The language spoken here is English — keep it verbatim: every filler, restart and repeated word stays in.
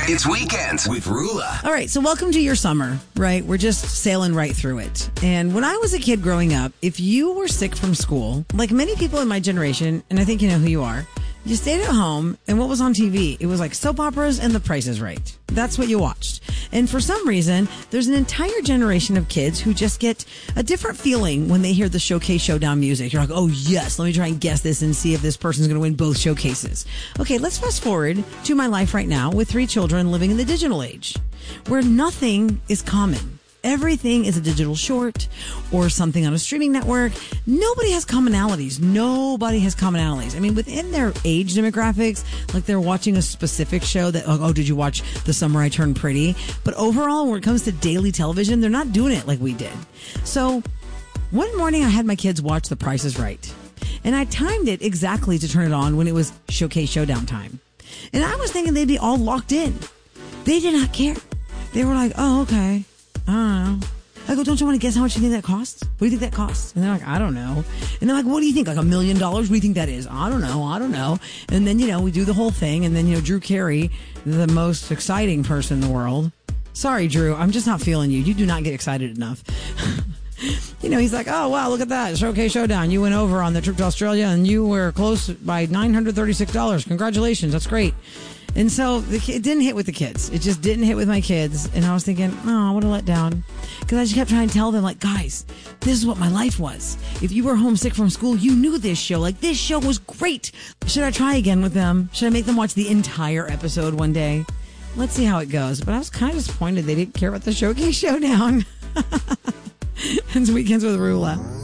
It's Weekends with Rula. All right, so welcome to your summer, right? We're just sailing right through it. And when I was a kid growing up, if you were sick from school, like many people in my generation, and I think you know who you are, you stayed at home, and what was on T V? It was like soap operas and The Price is Right. That's what you watched. And for some reason, there's an entire generation of kids who just get a different feeling when they hear the Showcase Showdown music. You're like, oh yes, let me try and guess this and see if this person's going to win both showcases. Okay, let's fast forward to my life right now with three children living in the digital age, where nothing is common. Everything is a digital short or something on a streaming network. Nobody has commonalities. Nobody has commonalities. I mean, within their age demographics, like they're watching a specific show that, oh, oh, did you watch The Summer I Turned Pretty? But overall, when it comes to daily television, they're not doing it like we did. So one morning I had my kids watch The Price is Right. And I timed it exactly to turn it on when it was Showcase Showdown time. And I was thinking they'd be all locked in. They did not care. They were like, oh, okay. I don't know. I go, don't you want to guess how much you think that costs? What do you think that costs? And they're like, I don't know. And they're like, what do you think? Like a million dollars? What do you think that is? I don't know. I don't know. And then, you know, we do the whole thing. And then, you know, Drew Carey, the most exciting person in the world. Sorry, Drew. I'm just not feeling you. You do not get excited enough. You know, he's like, oh, wow, look at that. Showcase Showdown. You went over on the trip to Australia and you were close by nine hundred thirty-six dollars. Congratulations. That's great. And so the, it didn't hit with the kids. It just didn't hit with my kids. And I was thinking, oh, what a letdown. Because I just kept trying to tell them, like, guys, this is what my life was. If you were homesick from school, you knew this show. Like, this show was great. Should I try again with them? Should I make them watch the entire episode one day? Let's see how it goes. But I was kind of disappointed they didn't care about the Showcase Showdown. It's Weekends with Rula.